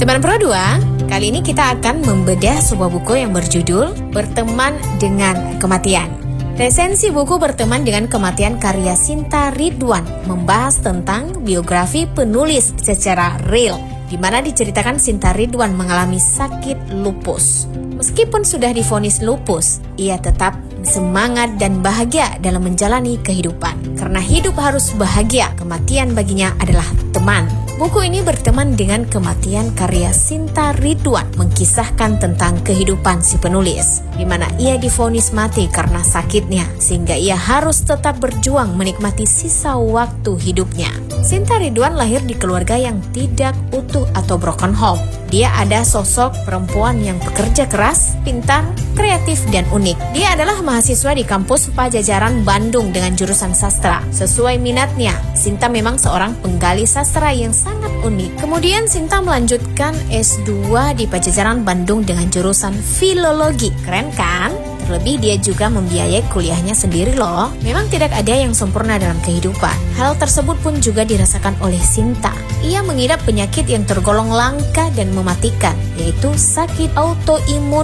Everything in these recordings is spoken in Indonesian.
Teman Pro 2, kali ini kita akan membedah sebuah buku yang berjudul Berteman dengan Kematian. Resensi buku Berteman dengan Kematian karya Sinta Ridwan membahas tentang biografi penulis secara real, di mana diceritakan Sinta Ridwan mengalami sakit lupus. Meskipun sudah divonis lupus, ia tetap semangat dan bahagia dalam menjalani kehidupan. Karena hidup harus bahagia, kematian baginya adalah teman. Buku ini Berteman dengan Kematian karya Sinta Ridwan mengkisahkan tentang kehidupan si penulis, di mana ia divonis mati karena sakitnya, sehingga ia harus tetap berjuang menikmati sisa waktu hidupnya. Sinta Ridwan lahir di keluarga yang tidak utuh atau broken home. Dia ada sosok perempuan yang bekerja keras, pintar, kreatif, dan unik. Dia adalah mahasiswa di kampus Pajajaran Bandung dengan jurusan sastra. Sesuai minatnya, Sinta memang seorang penggali sastra yang sangat unik. Kemudian Sinta melanjutkan S2 di Pajajaran Bandung dengan jurusan filologi. Keren kan? Terlebih dia juga membiayai kuliahnya sendiri loh. Memang tidak ada yang sempurna dalam kehidupan. Hal tersebut pun juga dirasakan oleh Sinta. Ia mengidap penyakit yang tergolong langka dan mematikan, yaitu sakit autoimun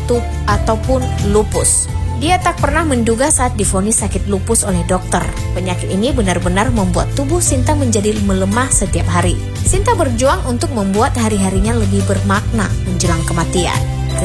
ataupun lupus. Dia tak pernah menduga saat divonis sakit lupus oleh dokter. Penyakit ini benar-benar membuat tubuh Sinta menjadi melemah setiap hari. Sinta berjuang untuk membuat hari-harinya lebih bermakna menjelang kematian.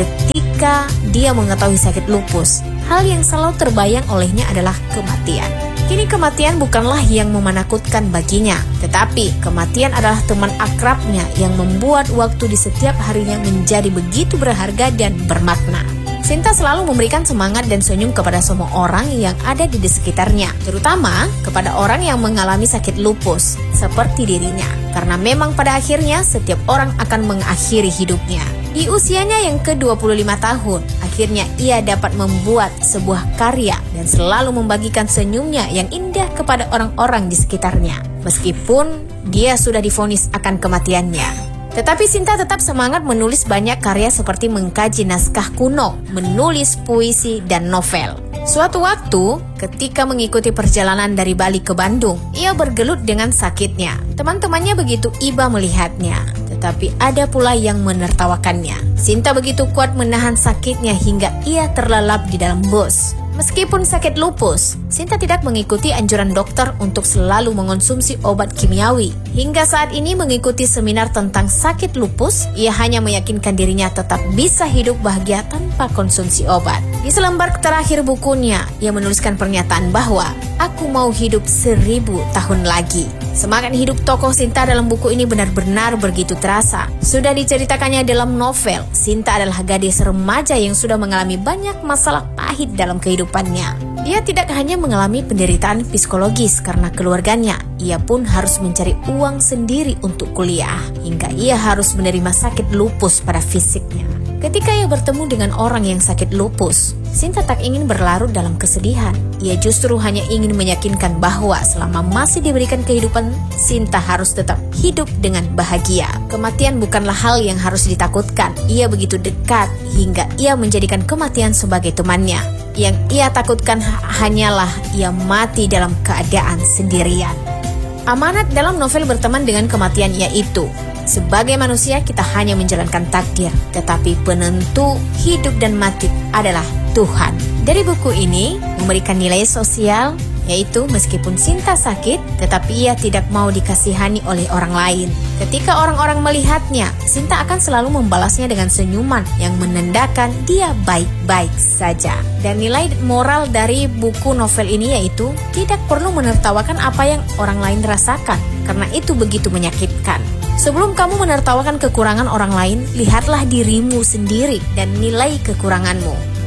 Ketika dia mengetahui sakit lupus, hal yang selalu terbayang olehnya adalah kematian. Kini kematian bukanlah yang menakutkan baginya, tetapi kematian adalah teman akrabnya yang membuat waktu di setiap harinya menjadi begitu berharga dan bermakna. Sinta selalu memberikan semangat dan senyum kepada semua orang yang ada di sekitarnya, terutama kepada orang yang mengalami sakit lupus, seperti dirinya. Karena memang pada akhirnya setiap orang akan mengakhiri hidupnya. Di usianya yang ke-25 tahun, akhirnya ia dapat membuat sebuah karya dan selalu membagikan senyumnya yang indah kepada orang-orang di sekitarnya. Meskipun dia sudah divonis akan kematiannya. Tetapi Sinta tetap semangat menulis banyak karya seperti mengkaji naskah kuno, menulis puisi, dan novel. Suatu waktu, ketika mengikuti perjalanan dari Bali ke Bandung, ia bergelut dengan sakitnya. Teman-temannya begitu iba melihatnya, tetapi ada pula yang menertawakannya. Sinta begitu kuat menahan sakitnya hingga ia terlelap di dalam bus. Meskipun sakit lupus, Sinta tidak mengikuti anjuran dokter untuk selalu mengonsumsi obat kimiawi. Hingga saat ini mengikuti seminar tentang sakit lupus, ia hanya meyakinkan dirinya tetap bisa hidup bahagia tanpa konsumsi obat. Di selembar terakhir bukunya, ia menuliskan pernyataan bahwa, "Aku mau hidup 1000 tahun lagi." Semangat hidup tokoh Sinta dalam buku ini benar-benar begitu terasa. Sudah diceritakannya dalam novel, Sinta adalah gadis remaja yang sudah mengalami banyak masalah pahit dalam kehidupannya. Dia tidak hanya mengalami penderitaan psikologis karena keluarganya, ia pun harus mencari uang sendiri untuk kuliah, hingga ia harus menerima sakit lupus pada fisiknya. Ketika ia bertemu dengan orang yang sakit lupus, Sinta tak ingin berlarut dalam kesedihan. Ia justru hanya ingin meyakinkan bahwa selama masih diberikan kehidupan, Sinta harus tetap hidup dengan bahagia. Kematian bukanlah hal yang harus ditakutkan. Ia begitu dekat hingga ia menjadikan kematian sebagai temannya. Yang ia takutkan hanyalah ia mati dalam keadaan sendirian. Amanat dalam novel Berteman dengan Kematian yaitu, sebagai manusia kita hanya menjalankan takdir, tetapi penentu hidup dan mati adalah Tuhan. Dari buku ini memberikan nilai sosial, yaitu meskipun Sinta sakit, tetapi ia tidak mau dikasihani oleh orang lain. Ketika orang-orang melihatnya, Sinta akan selalu membalasnya dengan senyuman yang menandakan dia baik-baik saja. Dan nilai moral dari buku novel ini yaitu, tidak perlu menertawakan apa yang orang lain rasakan, karena itu begitu menyakitkan. Sebelum kamu menertawakan kekurangan orang lain, lihatlah dirimu sendiri dan nilai kekuranganmu.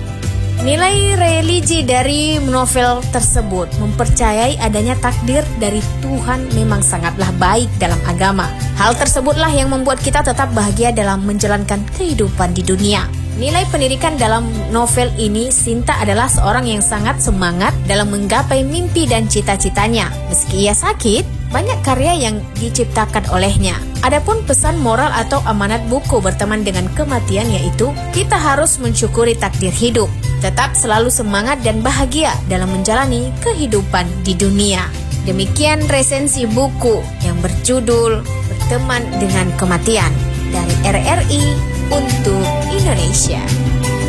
Nilai religi dari novel tersebut mempercayai adanya takdir dari Tuhan memang sangatlah baik dalam agama. Hal tersebutlah yang membuat kita tetap bahagia dalam menjalankan kehidupan di dunia. Nilai pendidikan dalam novel ini, Sinta adalah seorang yang sangat semangat dalam menggapai mimpi dan cita-citanya. Meski ia sakit, banyak karya yang diciptakan olehnya. Adapun pesan moral atau amanat buku Berteman dengan Kematian yaitu, kita harus mensyukuri takdir hidup. Tetap selalu semangat dan bahagia dalam menjalani kehidupan di dunia. Demikian resensi buku yang berjudul Berteman dengan Kematian. dari RRI untuk Indonesia.